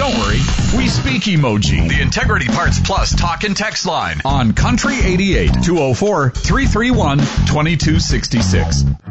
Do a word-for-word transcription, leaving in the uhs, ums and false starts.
Don't worry, we speak emoji. The Integrity Parts Plus talk and text line on Country eighty-eight, two oh four, three three one, two two six six.